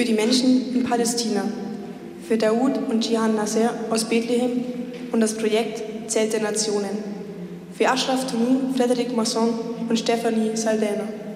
für die Menschen in Palästina, für Daoud und Jihan Nasser aus Bethlehem und das Projekt Zelt der Nationen, für Ashraf Tunu, Frederik Masson und Stephanie Saldana.